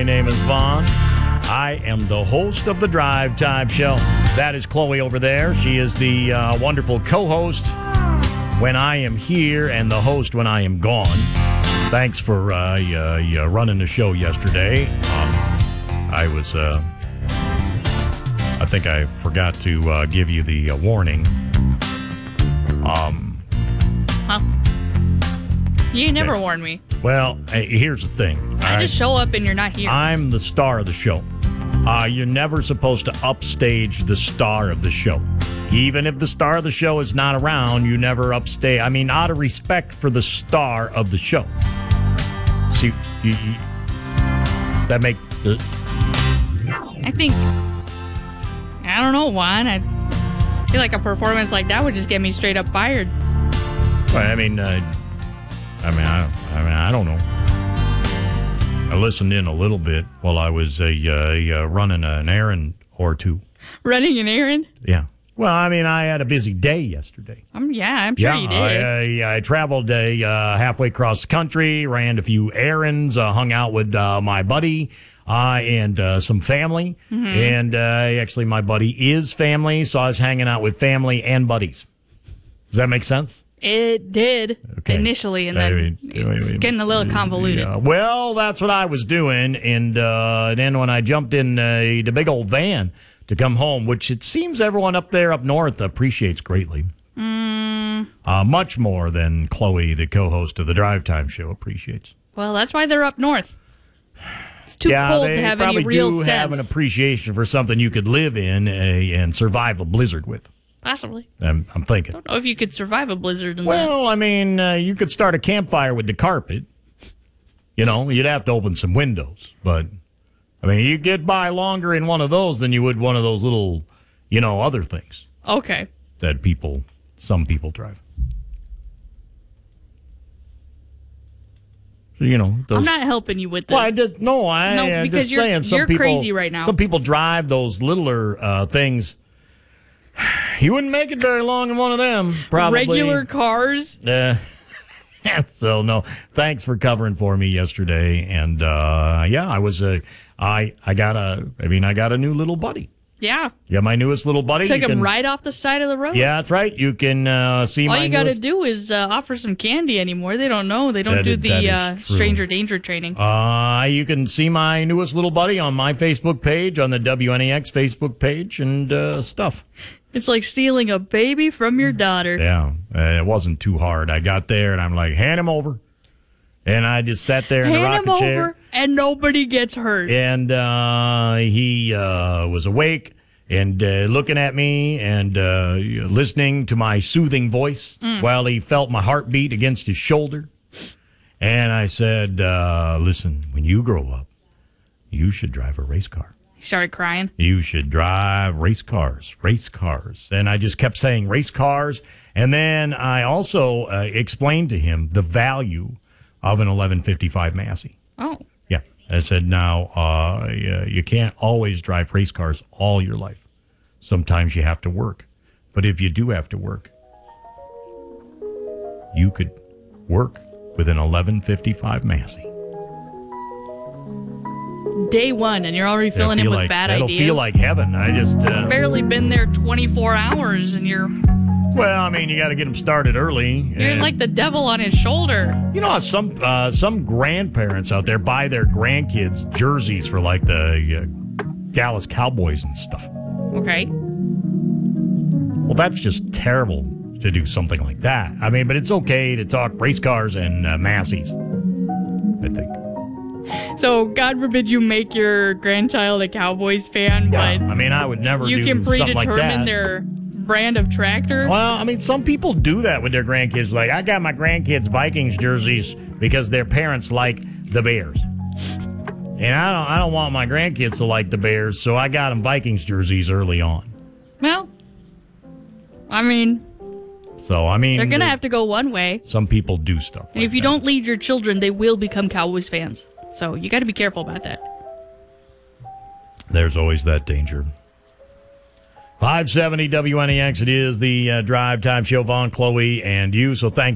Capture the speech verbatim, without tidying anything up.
name is Vaughn. I am the host of the Drive Time Show. That is Chloe over there. She is the uh, wonderful co-host when I am here and the host when I am gone. Thanks for uh, uh, uh, running the show yesterday. Um, I was, uh, I think I forgot to uh, give you the uh, warning. Um, huh? You never okay. warn me. Well, hey, here's the thing. I, I just show up and you're not here. I'm the star of the show. Uh, you're never supposed to upstage the star of the show. Even if the star of the show is not around, you never upstage. I mean, out of respect for the star of the show. See, you, you, that make... Uh, I think... I don't know, Juan. I feel like a performance like that would just get me straight up fired. Well, I mean, uh, I mean, I, I mean, I don't know. I listened in a little bit while I was uh, uh, running an errand or two. Running an errand? Yeah. Well, I mean, I had a busy day yesterday. Um, yeah, I'm sure yeah, you did. I, I, I traveled uh, uh, halfway across the country, ran a few errands, uh, hung out with uh, my buddy uh, and uh, some family. Mm-hmm. And uh, actually, my buddy is family, so I was hanging out with family and buddies. Does that make sense? It did okay. initially, and then I mean, it's I mean, getting a little convoluted. Yeah. Well, that's what I was doing, and uh, then when I jumped in uh, the big old van to come home, which it seems everyone up there up north appreciates greatly, mm. uh, much more than Chloe, the co-host of the Drive Time Show, appreciates. Well, that's why they're up north. It's too yeah, cold to have any real do sense. Have an appreciation for something you could live in a, and survive a blizzard with. Possibly. I'm, I'm thinking. I don't know if you could survive a blizzard in Well, that. I mean, uh, you could start a campfire with the carpet. You know, you'd have to open some windows. But, I mean, you get by longer in one of those than you would one of those little, you know, other things. Okay. That people, some people drive. So, you know. Those, I'm not helping you with this. Well, I did, no, I, no, I'm because just you're, saying. Some you're people, crazy right now. Some people drive those littler uh, things. You wouldn't make it very long in one of them, probably. Regular cars? Uh, so, no, thanks for covering for me yesterday. And, uh, yeah, I was, uh, I, I got a, I mean, I got a new little buddy. Yeah. Yeah, my newest little buddy. Took him can, right off the side of the road. Yeah, that's right. You can uh, see All my you got to newest... do is uh, offer some candy anymore. They don't know. They don't That do is- the that is uh, true. stranger danger training. Uh, you can see my newest little buddy on my Facebook page, on the W N A X Facebook page, and uh, stuff. It's like stealing a baby from your daughter. Yeah, uh, it wasn't too hard. I got there, and I'm like, hand him over. And I just sat there in Hand the rocking him chair. over, and nobody gets hurt. And uh, he uh, was awake and uh, looking at me and uh, listening to my soothing voice Mm. while he felt my heartbeat against his shoulder. And I said, uh, listen, when you grow up, you should drive a race car. He started crying. You should drive race cars, race cars. And I just kept saying race cars. And then I also uh, explained to him the value of an eleven fifty-five Massey. Oh. Yeah. I said, now, uh, you, you can't always drive race cars all your life. Sometimes you have to work. But if you do have to work, you could work with an eleven fifty-five Massey. Day one, and you're already filling in with like, bad that'll ideas. It'll feel like heaven. I just... Uh, barely been there twenty-four hours, and you're... Well, I mean, you got to get them started early. You're and, like the devil on his shoulder. You know, some uh, some grandparents out there buy their grandkids jerseys for like the uh, Dallas Cowboys and stuff. Okay. Well, that's just terrible to do something like that. I mean, but it's okay to talk race cars and uh, Masseys, I think. So, God forbid you make your grandchild a Cowboys fan, Yeah, but I mean, I would never you do can something like predetermine that. their brand of tractor. Well, I mean, some people do that with their grandkids. Like, I got my grandkids Vikings jerseys because their parents like the Bears. And I don't I don't want my grandkids to like the Bears, so I got them Vikings jerseys early on. Well, I mean, So, I mean... they're going to have to go one way. Some people do stuff like And if you that. don't lead your children, they will become Cowboys fans. So you got to be careful about that. There's always that danger. five seventy W N E X, it is the uh, Drive Time Show, Vaughn, Chloe, and you. So thanks.